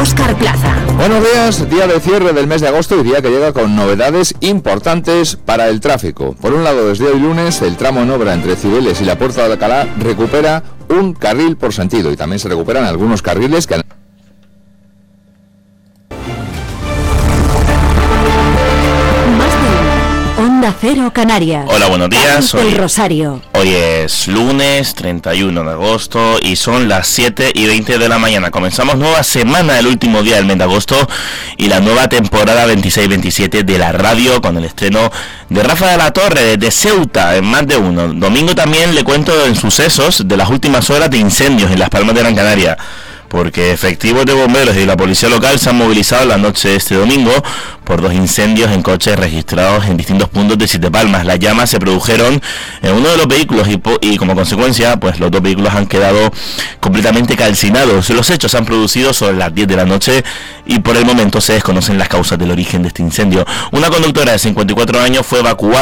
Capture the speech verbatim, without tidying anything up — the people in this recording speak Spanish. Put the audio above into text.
Óscar Plaza. Buenos días, día de cierre del mes de agosto y día que llega con novedades importantes para el tráfico. Por un lado, desde hoy lunes, el tramo en obra entre Cibeles y la Puerta de Alcalá recupera un carril por sentido y también se recuperan algunos carriles que han... Onda Cero Canarias. Hola, buenos días. Hoy, Rosario. Hoy es lunes treinta y uno de agosto y son las siete y veinte de la mañana. Comenzamos nueva semana, el último día del mes de agosto y la nueva temporada veintiséis veintisiete de la radio con el estreno de Rafa de la Torre desde Ceuta en Más de Uno. Domingo también le cuento en sucesos de las últimas horas de incendios en Las Palmas de Gran Canaria, porque efectivos de bomberos y la policía local se han movilizado la noche de este domingo por dos incendios en coches registrados en distintos puntos de Siete Palmas. Las llamas se produjeron en uno de los vehículos y, y como consecuencia, pues los dos vehículos han quedado completamente calcinados. Los hechos se han producido sobre las diez de la noche y por el momento se desconocen las causas del origen de este incendio. Una conductora de cincuenta y cuatro años fue evacuada